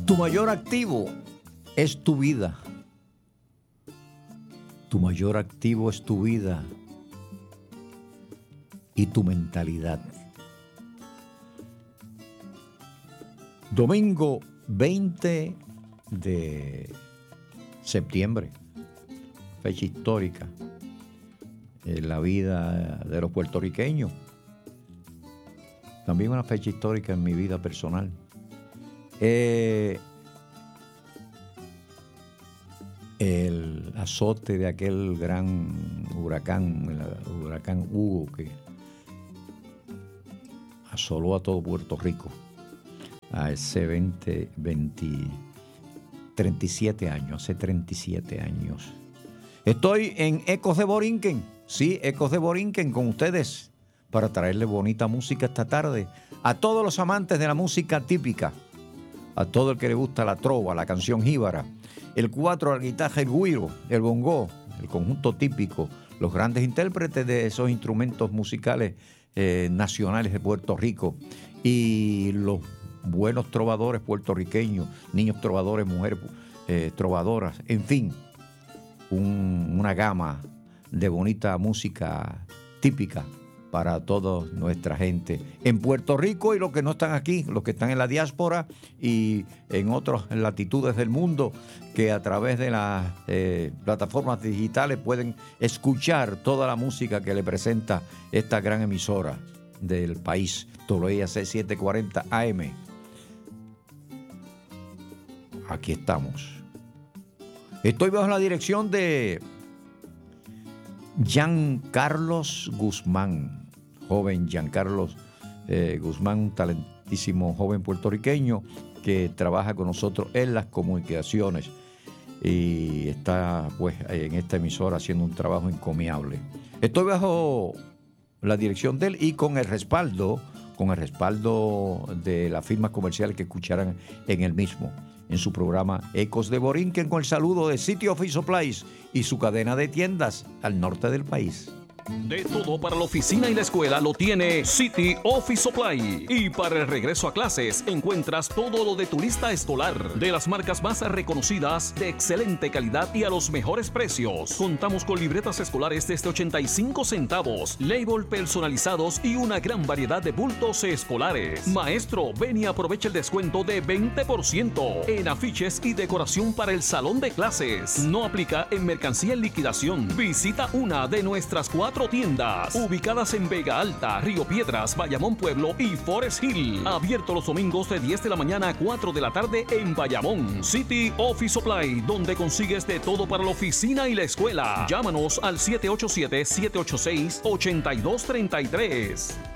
Tu mayor activo es tu vida. Tu mayor activo es tu vida y tu mentalidad. Domingo 20 de septiembre, fecha histórica en la vida de los puertorriqueños. También una fecha histórica en mi vida personal. El azote de aquel gran huracán, el huracán Hugo, que asoló a todo Puerto Rico a ese 37 años, hace 37 años. Estoy en Ecos de Borinquen, sí, Ecos de Borinquen con ustedes para traerles bonita música esta tarde a todos los amantes de la música típica, a todo el que le gusta la trova, la canción jíbara, el cuatro, la guitarra, el güiro, el bongó, el conjunto típico, los grandes intérpretes de esos instrumentos musicales nacionales de Puerto Rico y los buenos trovadores puertorriqueños, niños trovadores, mujeres trovadoras, en fin, una gama de bonita música típica para toda nuestra gente en Puerto Rico y los que no están aquí, los que están en la diáspora y en otras latitudes del mundo que a través de las plataformas digitales pueden escuchar toda la música que le presenta esta gran emisora del país, WIAC 740 AM. Aquí estamos. Estoy bajo la dirección de Giancarlos Guzmán, joven Giancarlos Guzmán, un talentísimo joven puertorriqueño que trabaja con nosotros en las comunicaciones y está pues en esta emisora haciendo un trabajo encomiable. Estoy bajo la dirección de él y con el respaldo de las firmas comerciales que escucharán en el mismo, en su programa Ecos de Borinquen, con el saludo de City Office Supplies y su cadena de tiendas al norte del país. De todo para la oficina y la escuela lo tiene City Office Supply. Y para el regreso a clases encuentras todo lo de tu lista escolar, de las marcas más reconocidas, de excelente calidad y a los mejores precios. Contamos con libretas escolares desde 85 centavos, label personalizados y una gran variedad de bultos escolares. Maestro, ven y aprovecha el descuento de 20% en afiches y decoración para el salón de clases. No aplica en mercancía en liquidación. Visita una de nuestras 4 tiendas ubicadas en Vega Alta, Río Piedras, Bayamón Pueblo y Forest Hill. Abierto los domingos de 10 de la mañana a 4 de la tarde en Bayamón. City Office Supply, donde consigues de todo para la oficina y la escuela. Llámanos al 787-786-8233.